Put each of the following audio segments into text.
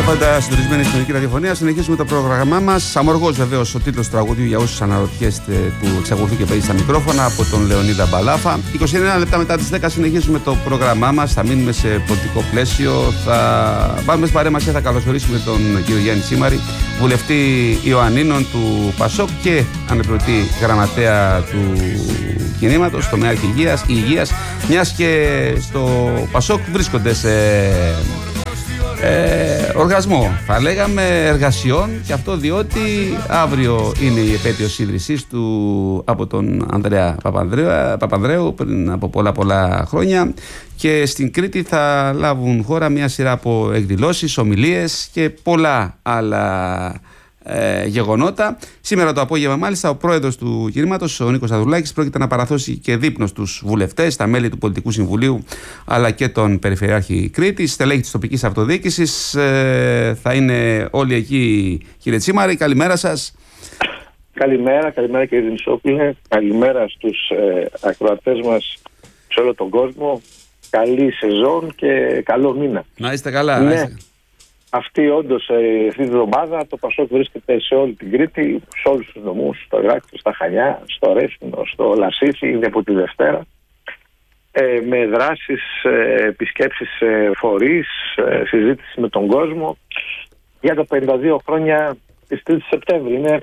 Πάντα συντονισμένη στην ελληνική ραδιοφωνία. Συνεχίζουμε το πρόγραμμά μας. Αμοργός βεβαίως ο τίτλος του τραγουδιού για όσους αναρωτιέστε, που εξακολουθεί και παίζει στα μικρόφωνα, από τον Λεωνίδα Μπαλάφα. 29 λεπτά μετά τις 10 συνεχίζουμε το πρόγραμμά μας. Θα μείνουμε σε πολιτικό πλαίσιο. Θα βάλουμε στην παρέμβαση, θα καλωσορίσουμε τον κύριο Γιάννη Τσίμαρη, βουλευτή Ιωαννίνων του ΠΑΣΟΚ και αναπληρωτή γραμματέα του κινήματος, τομέα υγείας, μιας και στο ΠΑΣΟΚ βρίσκονται σε οργασμό, θα λέγαμε, εργασιών, και αυτό διότι αύριο είναι η επέτειος ίδρυσής του από τον Ανδρέα Παπανδρέου πριν από πολλά χρόνια, και στην Κρήτη θα λάβουν χώρα μια σειρά από εκδηλώσεις, ομιλίες και πολλά άλλα γεγονότα. Σήμερα το απόγευμα, μάλιστα, ο πρόεδρος του κινήματος, ο Νίκος Ανδρουλάκης, πρόκειται να παραδώσει και δείπνο στους βουλευτές, τα μέλη του Πολιτικού Συμβουλίου αλλά και τον Περιφερειάρχη Κρήτης, στελέχη της τοπικής αυτοδιοίκησης. Θα είναι όλοι εκεί. Κύριε Τσίμαρη, καλημέρα σας. Καλημέρα κύριε Δημησόπουλε. Καλημέρα στους ακροατές μας σε όλο τον κόσμο. Καλή σεζόν και καλό μήνα. Να είστε καλά. Ναι. Αυτή τη εβδομάδα το ΠΑΣΟΚ βρίσκεται σε όλη την Κρήτη, σε όλους τους νομούς, στο Ηράκλειο, στα Χανιά, στο Ρέθυμνο, στο Λασίθι, είναι από τη Δευτέρα, με δράσεις, επισκέψεις σε φορείς, συζήτηση με τον κόσμο για τα 52 χρόνια της 3ης Σεπτέμβρη. Είναι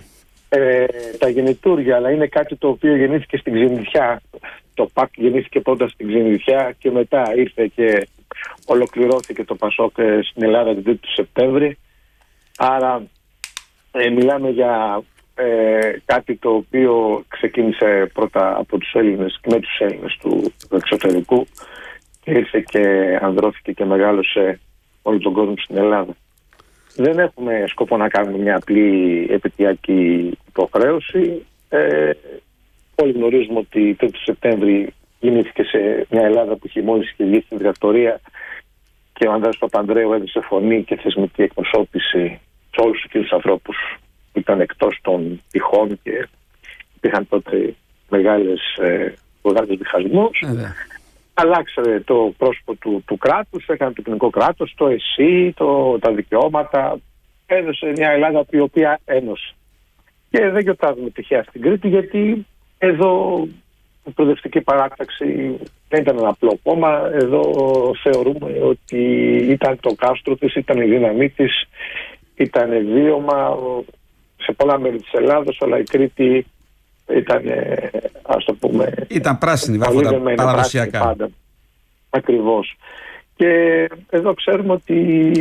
τα γεννητούρια, αλλά είναι κάτι το οποίο γεννήθηκε στην Ξενιθιά. Το ΠΑΚ γεννήθηκε πρώτα στην Ξενιθιά και μετά ήρθε και ολοκληρώθηκε το ΠΑΣΟΚ στην Ελλάδα την 3η του Σεπτέμβρη. Άρα μιλάμε για κάτι το οποίο ξεκίνησε πρώτα από τους Έλληνες, με τους Έλληνες του εξωτερικού, και ήρθε και ανδρώθηκε και μεγάλωσε όλο τον κόσμο στην Ελλάδα. Δεν έχουμε σκοπό να κάνουμε μια απλή επαιτειακή υποχρέωση. Όλοι γνωρίζουμε ότι η 3η Σεπτέμβρη γεννήθηκε σε μια Ελλάδα που είχε μόλις βγει στην δικτατορία, και ο Ανδρέας Παπανδρέου έδωσε φωνή και θεσμική εκπροσώπηση σε όλους εκείνους τους ανθρώπους που ήταν εκτός των τυχών, και υπήρχαν τότε μεγάλες διχασμούς. Αλλάξε το πρόσωπο του κράτους, έκανε το κοινωνικό κράτος, το ΕΣΥ, τα δικαιώματα, έδωσε μια Ελλάδα η οποία ένωσε. Και δεν γιορτάζουμε τυχαία στην Κρήτη, γιατί εδώ η προοδευτική παράταξη δεν ήταν ένα απλό κόμμα. Εδώ θεωρούμε ότι ήταν το κάστρο της, ήταν η δύναμή της, ήταν βίωμα σε πολλά μέρη της Ελλάδος, αλλά η Κρήτη ήταν, ας το πούμε, ήταν πράσινη, παραδοσιακά. Πάντα. Ακριβώς. Και εδώ ξέρουμε ότι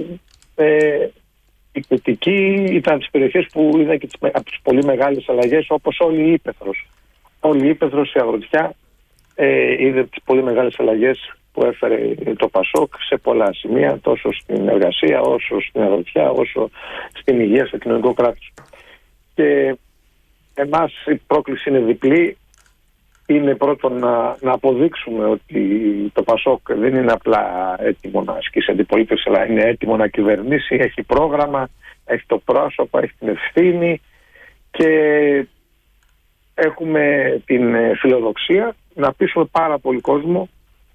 η Κρητική ήταν τις περιοχές που είδαν και από τις πολύ μεγάλες αλλαγές, όπως όλη η Ύπαιθρος. Όλη η Ύπαιθρος, η αγροτιά, είδε τις πολύ μεγάλες αλλαγές που έφερε το ΠΑΣΟΚ σε πολλά σημεία, τόσο στην εργασία, όσο στην αγροτιά, όσο στην υγεία, στο κοινωνικό κράτος. Και εμάς η πρόκληση είναι διπλή. Είναι πρώτον να αποδείξουμε ότι το ΠΑΣΟΚ δεν είναι απλά έτοιμο να ασκήσει αντιπολίτευση, αλλά είναι έτοιμο να κυβερνήσει, έχει πρόγραμμα, έχει το πρόσωπο, έχει την ευθύνη, και έχουμε την φιλοδοξία να πείσουμε πάρα πολύ κόσμο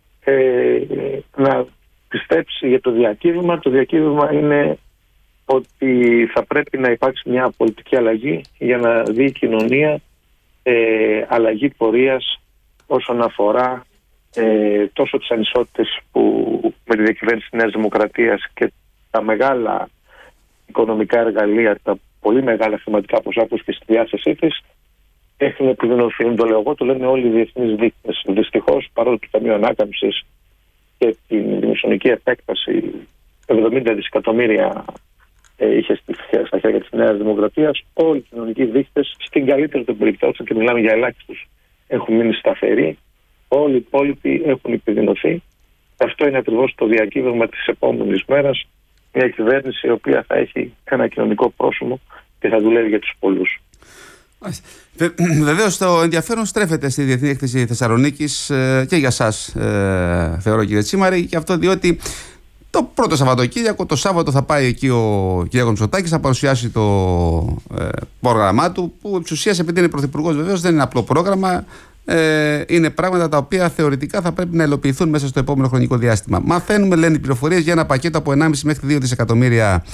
να πιστέψει για το διακύβημα. Το διακύβημα είναι ότι θα πρέπει να υπάρξει μια πολιτική αλλαγή για να δει η κοινωνία αλλαγή πορείας όσον αφορά τόσο τις ανισότητες που με τη διακυβέρνηση της Νέας Δημοκρατίας και τα μεγάλα οικονομικά εργαλεία, τα πολύ μεγάλα χρηματικά ποσά που και στη διάθεσή της, έχουν επιδεινωθεί. Δεν το λέω εγώ, το λένε όλοι οι διεθνείς δείκτες. Δυστυχώς, παρόλο το Ταμείο Ανάκαμψης και την δημοσιονομική επέκταση 70 δισεκατομμύρια είχε στα χέρια της Νέας Δημοκρατίας, όλοι οι κοινωνικοί δείκτες, στην καλύτερη των περιπτώσεων, και μιλάμε για ελάχιστους, έχουν μείνει σταθεροί. Όλοι οι υπόλοιποι έχουν επιδεινωθεί. Αυτό είναι ακριβώς το διακύβευμα της επόμενης μέρας. Μια κυβέρνηση η οποία θα έχει ένα κοινωνικό πρόσωπο και θα δουλεύει για τους πολλούς. Βεβαίως το ενδιαφέρον στρέφεται στη Διεθνή Έκθεση Θεσσαλονίκης και για σας, θεωρώ, κύριε Τσίμαρη, και αυτό διότι το πρώτο Σαββατοκύριακο, το Σάββατο, θα πάει εκεί ο κ. Μητσοτάκης, θα παρουσιάσει το πρόγραμμά του, που εξ ουσίας, επειδή είναι πρωθυπουργός, βεβαίως δεν είναι απλό πρόγραμμα, είναι πράγματα τα οποία θεωρητικά θα πρέπει να υλοποιηθούν μέσα στο επόμενο χρονικό διάστημα. Μαθαίνουμε, λένε οι πληροφορίες, για ένα πακέτο από 1,5 μέχρι 2 δισεκατομμύρια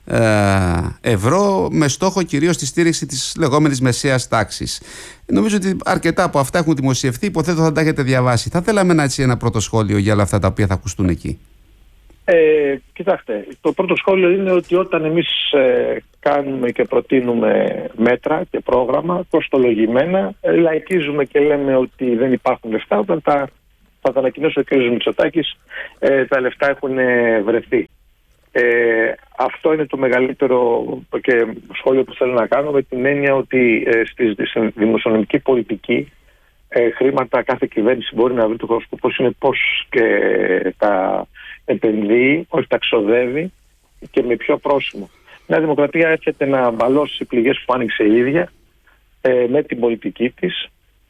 ευρώ, με στόχο κυρίως τη στήριξη της λεγόμενης μεσαίας τάξης. Νομίζω ότι αρκετά από αυτά έχουν δημοσιευθεί, υποθέτω θα τα έχετε διαβάσει. Θα θέλαμε ένα πρώτο σχόλιο για όλα αυτά τα οποία θα ακουστούν εκεί. Κοιτάξτε, το πρώτο σχόλιο είναι ότι όταν εμείς κάνουμε και προτείνουμε μέτρα και πρόγραμμα κοστολογημένα, λαϊκίζουμε και λέμε ότι δεν υπάρχουν λεφτά. Όταν θα τα ανακοινώσει ο κ. Μητσοτάκης, τα λεφτά έχουν βρεθεί. Αυτό είναι το μεγαλύτερο και σχόλιο που θέλω να κάνω, με την έννοια ότι στη δημοσιονομική πολιτική χρήματα κάθε κυβέρνηση μπορεί να βρει. Το σκοπός είναι πώς και τα επενδύει, όχι τα ξοδεύει και με ποιο πρόσημο. Η Νέα Δημοκρατία έρχεται να μπαλώσει οι πληγές που άνοιξε η ίδια με την πολιτική της.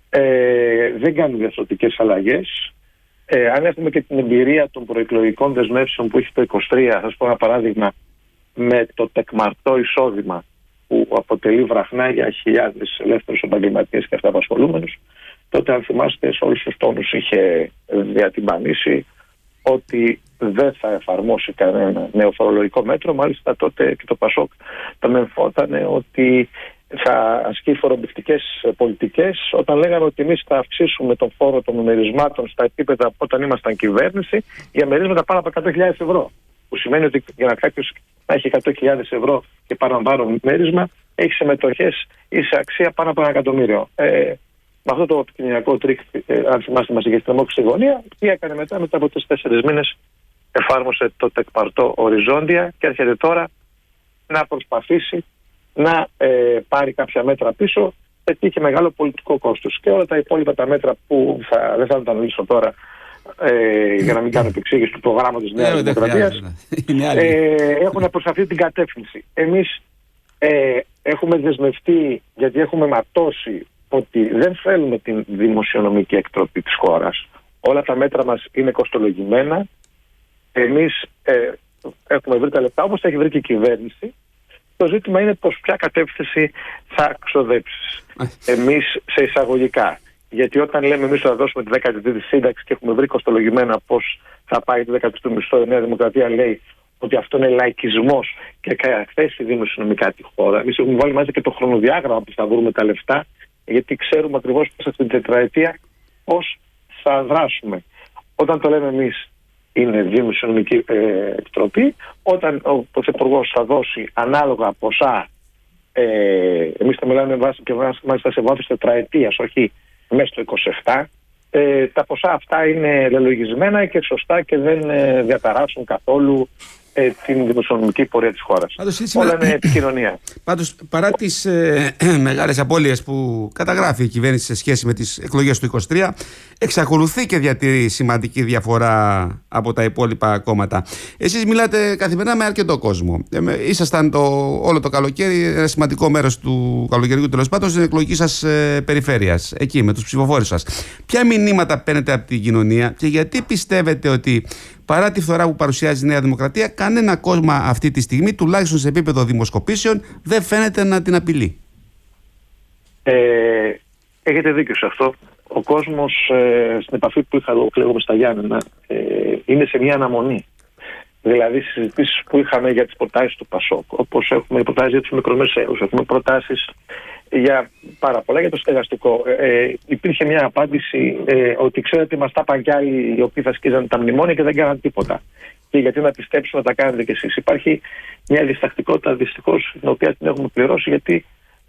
Δεν κάνει διαρθρωτικές αλλαγές. Αν έχουμε και την εμπειρία των προεκλογικών δεσμεύσεων που έχει το 23, θα σας πω ένα παράδειγμα, με το τεκμαρτό εισόδημα που αποτελεί βραχνά για χιλιάδες ελεύθερους επαγγελματίες και αυταπασχολούμενους, τότε, αν θυμάστε, σε όλους τους τόνους είχε διατυμπανίσει ότι δεν θα εφαρμόσει κανένα νέο φορολογικό μέτρο. Μάλιστα τότε και το Πασόκ το μεμφότανε ότι θα ασκεί φορομπηκτικές πολιτικές, όταν λέγαμε ότι εμείς θα αυξήσουμε τον φόρο των μερισμάτων στα επίπεδα όταν ήμασταν κυβέρνηση για μερίσματα πάνω από 100.000 ευρώ. Που σημαίνει ότι για να κάποιος να έχει 100.000 ευρώ και παραπάνω μέρισμα, έχει σε μετοχές ή σε αξία πάνω από 1 εκατομμύριο. Με αυτό το επικοινωνιακό τρίκ, αν θυμάστε, μας είχε στη Δημόκριση γωνία, τι έκανε μετά από 4 μήνες εφάρμοσε το τεκμαρτό οριζόντια και έρχεται τώρα να προσπαθήσει να πάρει κάποια μέτρα πίσω. Είχε μεγάλο πολιτικό κόστος. Και όλα τα υπόλοιπα τα μέτρα που δεν θα τα μιλήσω τώρα για να μην κάνω επεξήγηση του προγράμματος της Νέας Δημοκρατίας, έχουν προς αυτή την κατεύθυνση. Εμείς έχουμε δεσμευτεί, γιατί έχουμε ματώσει, ότι δεν θέλουμε την δημοσιονομική εκτροπή της χώρας. Όλα τα μέτρα μας είναι κοστολογημένα. Εμείς έχουμε βρει τα λεπτά, όπως τα έχει βρει και η κυβέρνηση. Το ζήτημα είναι προς ποια κατεύθυνση θα ξοδέψεις. Εμείς σε εισαγωγικά. Γιατί όταν λέμε εμείς θα δώσουμε τη 13η σύνταξη και έχουμε βρει κοστολογημένα πώς θα πάει τη 13η μισθό, η Νέα Δημοκρατία λέει ότι αυτό είναι λαϊκισμός και καταθέσει δημοσιονομικά τη χώρα. Εμείς έχουμε βάλει μαζί και το χρονοδιάγραμμα που θα βρούμε τα λεφτά, γιατί ξέρουμε ακριβώς πώς αυτή την τετραετία πώς θα δράσουμε. Όταν το λέμε εμείς, είναι δημοσιονομική επιτροπή. Όταν ο Πρωθυπουργός θα δώσει ανάλογα ποσά, εμείς θα μιλάμε και μάλιστα σε βάθος τετραετίας, όχι μέσα στο 27, τα ποσά αυτά είναι λελογισμένα και σωστά και δεν διαταράσσουν καθόλου την δημοσιονομική πορεία της χώρας. Όλα είναι επικοινωνία. Πάντως, παρά τις μεγάλες απώλειες που καταγράφει η κυβέρνηση σε σχέση με τις εκλογές του 23, εξακολουθεί και διατηρεί σημαντική διαφορά από τα υπόλοιπα κόμματα. Εσείς μιλάτε καθημερινά με αρκετό κόσμο. Ήσασταν όλο το καλοκαίρι ένα σημαντικό μέρος του καλοκαιριού, τέλος πάντων, στην εκλογική σας περιφέρειας, εκεί με τους ψηφοφόρους σας. Ποια μηνύματα παίρνετε από την κοινωνία και γιατί πιστεύετε ότι, παρά τη φθορά που παρουσιάζει η Νέα Δημοκρατία, κανένα κόμμα αυτή τη στιγμή, τουλάχιστον σε επίπεδο δημοσκοπήσεων, δεν φαίνεται να την απειλεί? Έχετε δίκιο σε αυτό. Ο κόσμος, στην επαφή που είχα εγώ στα Γιάννενα, είναι σε μια αναμονή. Δηλαδή, στις συζητήσεις που είχαμε για τις προτάσεις του Πασόκ, όπως έχουμε προτάσεις για τους μικρομεσαίους, έχουμε προτάσεις για πάρα πολλά, για το στεγαστικό. Υπήρχε μια απάντηση ότι ξέρετε, μας τα είπαν κι άλλοι οι οποίοι θα σκίζαν τα μνημόνια και δεν κάναν τίποτα. Και γιατί να πιστέψουμε να τα κάνετε κι εσείς? Υπάρχει μια διστακτικότητα δυστυχώς, την οποία την έχουμε πληρώσει, γιατί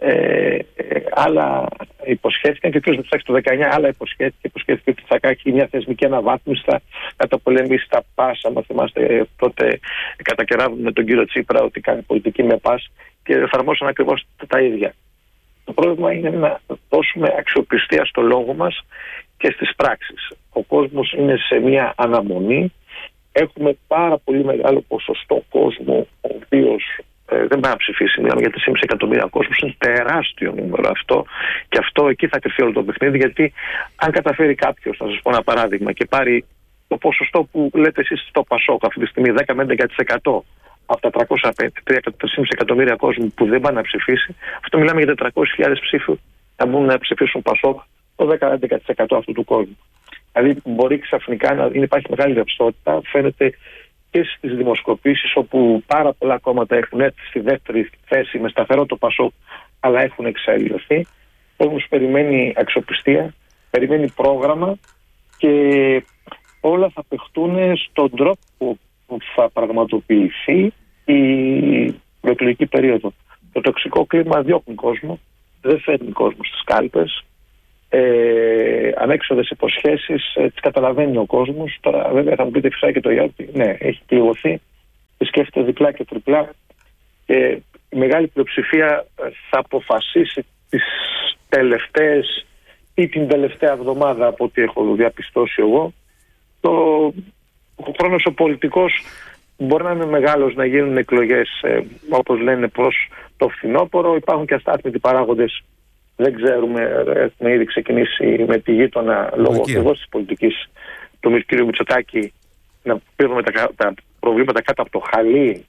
άλλα υποσχέθηκαν και ο κ. Μητσοτάκης το 19 άλλα υποσχέθηκε ότι θα κάνει μια θεσμική αναβάθμιση, θα καταπολεμήσει τα ΠΑΣ. Αν θυμάστε, τότε κατακεράβουμε με τον κύριο Τσίπρα ότι κάνει πολιτική με ΠΑΣ και εφαρμόσαν ακριβώς τα ίδια. Το πρόβλημα είναι να δώσουμε αξιοπιστία στο λόγο μας και στις πράξεις. Ο κόσμος είναι σε μια αναμονή. Έχουμε πάρα πολύ μεγάλο ποσοστό κόσμου, ο οποίος δεν πάει να ψηφίσει. Μιλάμε για 3,5 εκατομμύρια κόσμους. Είναι τεράστιο νούμερο αυτό. Και αυτό εκεί θα κρυφθεί όλο το παιχνίδι. Γιατί αν καταφέρει κάποιος, θα σας πω ένα παράδειγμα, και πάρει το ποσοστό που λέτε εσείς στο Πασόκ αυτή τη στιγμή, 10 με 11% από τα 3,5 εκατομμύρια κόσμου που δεν πάνε να ψηφίσει, αυτό μιλάμε για 400.000 ψήφους να μπουν να ψηφίσουν Πασόκ, το 10-11% αυτού του κόσμου. Δηλαδή μπορεί ξαφνικά να υπάρχει μεγάλη ρευστότητα, φαίνεται και στις δημοσκοπήσεις, όπου πάρα πολλά κόμματα έχουν έρθει στη δεύτερη θέση με σταθερό το Πασόκ, αλλά έχουν εξαλληλωθεί. Ο κόσμος περιμένει αξιοπιστία, περιμένει πρόγραμμα και όλα θα παιχτούν στον τρόπο που θα πραγματοποιηθεί η προεκλογική περίοδο. Το τοξικό κλίμα διώχνει κόσμο, δεν φέρνει κόσμο στις κάλπες. Ανέξοδες υποσχέσεις τις καταλαβαίνει ο κόσμος. Τώρα βέβαια θα μου πείτε φυσάει και το Ιάπη. Ναι, έχει πληγωθεί και σκέφτεται διπλά και τριπλά, και η μεγάλη πλειοψηφία θα αποφασίσει τις τελευταίες ή την τελευταία εβδομάδα, από ό,τι έχω διαπιστώσει εγώ. Ο χρόνος ο πολιτικός μπορεί να είναι μεγάλος, να γίνουν εκλογές όπως λένε προς το φθινόπωρο. Υπάρχουν και αστάθμιτοι παράγοντες. Δεν ξέρουμε, έχουμε ήδη ξεκινήσει με τη γείτονα λόγω ακριβώς της πολιτικής του κ. Μητσοτάκη να πήρουμε τα προβλήματα κάτω από το χαλί,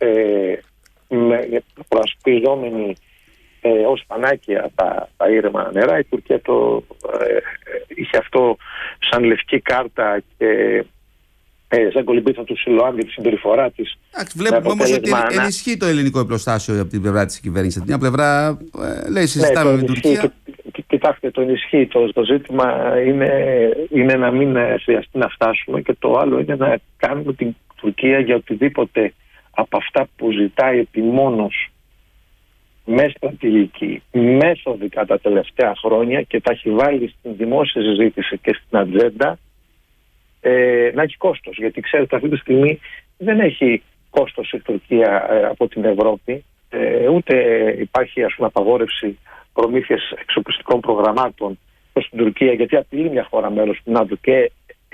προασπιζόμενοι ως πανάκια τα ήρεμα νερά. Η Τουρκία είχε αυτό σαν λευκή κάρτα και σαν κολυμπήθα του Σιλοάν για τη συμπεριφορά της. Βλέπουμε όμως ότι ενισχύει το ελληνικό επλοστάσιο από την πλευρά της κυβέρνησης. Από την μια πλευρά λέει συζητάμε με την Τουρκία. Κοιτάξτε, το ενισχύει. Το ζήτημα είναι να μην χρειαστεί να φτάσουμε, και το άλλο είναι να κάνουμε την Τουρκία για οτιδήποτε από αυτά που ζητάει επιμόνως με στρατηγική, μέθοδικα τα τελευταία χρόνια, και τα έχει βάλει στην δημόσια συζήτηση και στην ατζέντα, να έχει κόστος. Γιατί ξέρετε, αυτή τη στιγμή δεν έχει κόστος η Τουρκία από την Ευρώπη, ούτε υπάρχει απαγόρευση προμήθειας εξοπλιστικών προγραμμάτων προς την Τουρκία, γιατί απειλεί μια χώρα μέλος του ΝΑΤΟ και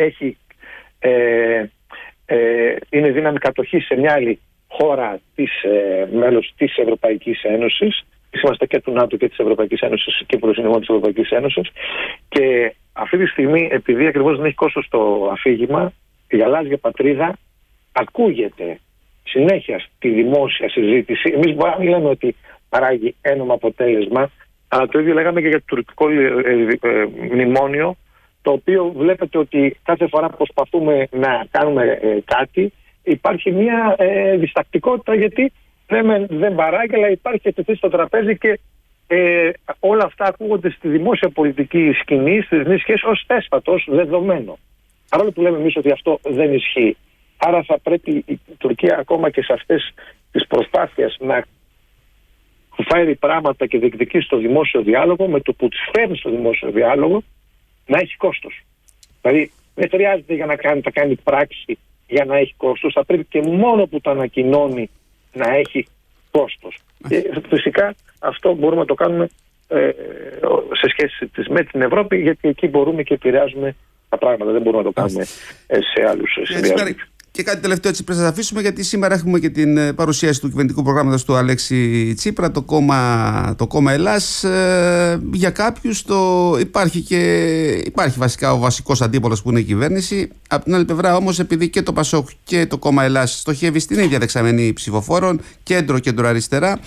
είναι δύναμη κατοχή σε μια άλλη χώρα μέλος της Ευρωπαϊκής Ένωσης. Είμαστε και του ΝΑΤΟ και της Ευρωπαϊκής Ένωσης και προσυνομών της Ευρωπαϊκής Ένωσης, και αυτή τη στιγμή, επειδή ακριβώς δεν έχει κόστος το αφήγημα, η γαλάζια πατρίδα ακούγεται συνέχεια στη δημόσια συζήτηση. Εμείς μπορεί να λέμε ότι παράγει ένομα αποτέλεσμα, αλλά το ίδιο λέγαμε και για το τουρκικό μνημόνιο, το οποίο βλέπετε ότι κάθε φορά προσπαθούμε να κάνουμε κάτι, υπάρχει μια διστακτικότητα, γιατί δεν παράγει, αλλά υπάρχει τεθεί στο τραπέζι, και όλα αυτά ακούγονται στη δημόσια πολιτική σκηνή, στις διεθνείς σχέσεις, ως θέσπατο, ως δεδομένο. Παρόλο που λέμε εμείς ότι αυτό δεν ισχύει. Άρα θα πρέπει η Τουρκία ακόμα και σε αυτές τις προσπάθειες να φέρει πράγματα και διεκδικήσει στο δημόσιο διάλογο, με το που τις φέρνει στο δημόσιο διάλογο να έχει κόστος. Δηλαδή δεν χρειάζεται για να κάνει πράξη για να έχει κόστος, θα πρέπει και μόνο που το ανακοινώνει να έχει κόστος. Και φυσικά αυτό μπορούμε να το κάνουμε σε σχέση με την Ευρώπη, γιατί εκεί μπορούμε και επηρεάζουμε τα πράγματα. Δεν μπορούμε να το κάνουμε σε άλλους συνδυασμούς. Και κάτι τελευταίο έτσι πρέπει να αφήσουμε, γιατί σήμερα έχουμε και την παρουσίαση του κυβερνητικού προγράμματος του Αλέξη Τσίπρα, το κόμμα Ελλάς. Για κάποιους υπάρχει βασικά ο βασικός αντίπολος που είναι η κυβέρνηση. Από την άλλη πλευρά όμως, επειδή και το Πασόκ και το κόμμα Ελλάς στοχεύει στην ίδια δεξαμενή ψηφοφόρων, κέντρο-αριστερά,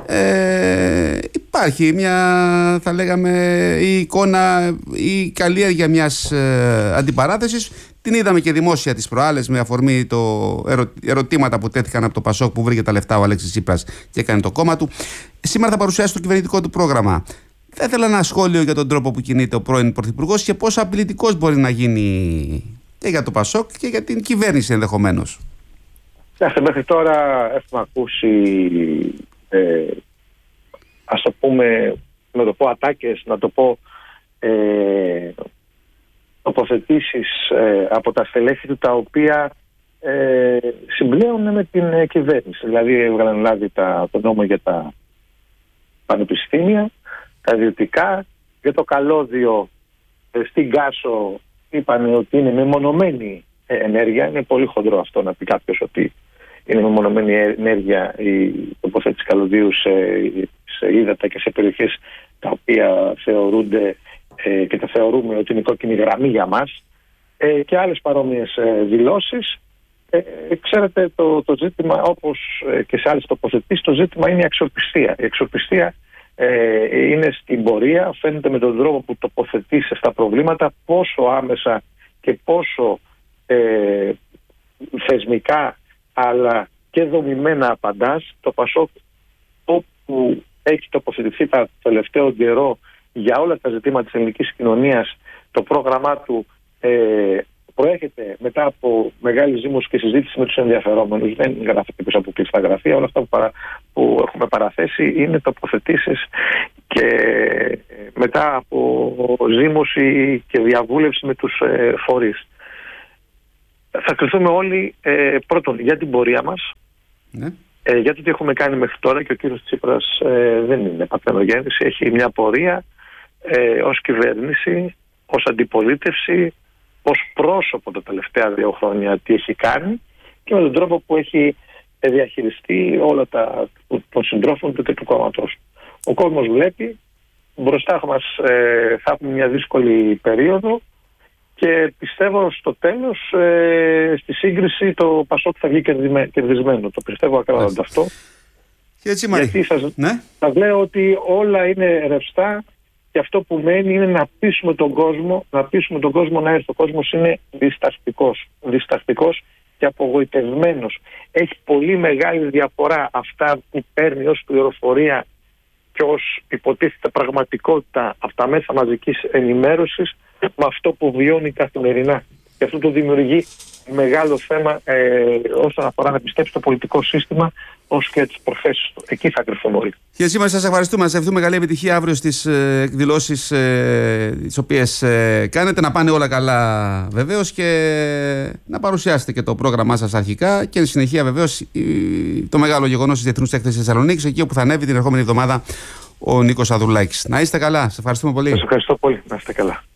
υπάρχει μια, θα λέγαμε, η εικόνα, η καλλιέργεια μιας αντιπαράθεσης. Την είδαμε και δημόσια τις προάλλες, με αφορμή ερωτήματα που τέθηκαν από το Πασόκ, που βρήκε τα λεφτά ο Αλέξης Τσίπρας και έκανε το κόμμα του. Σήμερα θα παρουσιάσει το κυβερνητικό του πρόγραμμα. Θα ήθελα ένα σχόλιο για τον τρόπο που κινείται ο πρώην Πρωθυπουργός και πόσο απειλητικός μπορεί να γίνει και για το Πασόκ και για την κυβέρνηση ενδεχομένως. Μέχρι τώρα έχουμε ακούσει, ας το πούμε, να το πω ατάκες, να το πω τοποθετήσεις από τα στελέχη του, τα οποία συμπλέουν με την κυβέρνηση. Δηλαδή έβγαλαν το νόμο για τα πανεπιστήμια, τα ιδιωτικά, για το καλώδιο στην Κάσο είπαν ότι είναι μεμονωμένη ενέργεια. Είναι πολύ χοντρό αυτό να πει κάποιος ότι είναι μεμονωμένη ενέργεια η τοποθέτηση καλωδίου σε ύδατα και σε περιοχές τα οποία θεωρούνται και τα θεωρούμε ότι είναι κόκκινη γραμμή για μας, και άλλες παρόμοιες δηλώσεις. Ξέρετε, το ζήτημα, όπως και σε άλλες τοποθετήσεις, το ζήτημα είναι η αξιοπιστία. Η αξιοπιστία είναι στην πορεία. Φαίνεται με τον τρόπο που τοποθετήσει στα προβλήματα πόσο άμεσα και πόσο θεσμικά αλλά και δομημένα απαντάς. Το Πασόκ, όπου έχει τοποθετηθεί τα τελευταίο καιρό για όλα τα ζητήματα της ελληνικής κοινωνίας, το πρόγραμμά του προέρχεται μετά από μεγάλη ζήμωση και συζήτηση με τους ενδιαφερόμενους. Δεν γράφεται πίσω από κλειστά γραφεία. Όλα αυτά που έχουμε παραθέσει είναι τοποθετήσεις και μετά από ζήμωση και διαβούλευση με τους φορείς. Θα κρυθούμε όλοι πρώτον για την πορεία μας, για το τι έχουμε κάνει μέχρι τώρα, και ο κύριος Τσίπρας δεν είναι παθενογέννηση, έχει μια πορεία ως κυβέρνηση, ως αντιπολίτευση, ως πρόσωπο τα τελευταία 2 χρόνια τι έχει κάνει και με τον τρόπο που έχει διαχειριστεί όλα των συντρόφων του και του κόμματος. Ο κόσμος βλέπει, μπροστά μας θα έχουμε μια δύσκολη περίοδο και πιστεύω στο τέλος στη σύγκριση το Πασόκ θα βγει κερδισμένο. Το πιστεύω ακράδαντα αυτό. Γιατί σας λέω ότι όλα είναι ρευστά και αυτό που μένει είναι να πείσουμε τον κόσμο να έρθει. Ο κόσμος είναι διστακτικός και απογοητευμένος. Έχει πολύ μεγάλη διαφορά αυτά που παίρνει ως πληροφορία και ως υποτίθεται πραγματικότητα από τα μέσα μαζικής ενημέρωσης με αυτό που βιώνει καθημερινά. Και αυτό το δημιουργεί μεγάλο θέμα όσον αφορά να πιστέψει το πολιτικό σύστημα ως και τις προθέσεις του. Εκεί θα κρυφθούν όλοι. Κύριε Τσίπρα, σας ευχαριστούμε. Σας εύχομαι καλή επιτυχία αύριο στις εκδηλώσεις τις οποίες κάνετε. Να πάνε όλα καλά βεβαίως και να παρουσιάσετε και το πρόγραμμά σας αρχικά και εν συνεχεία βεβαίως το μεγάλο γεγονός της Διεθνούς Έκθεσης Θεσσαλονίκης, εκεί όπου θα ανέβει την ερχόμενη εβδομάδα ο Νίκος Ανδρουλάκης. Να είστε καλά. Σας ευχαριστούμε πολύ. Σας ευχαριστώ πολύ. Να είστε καλά.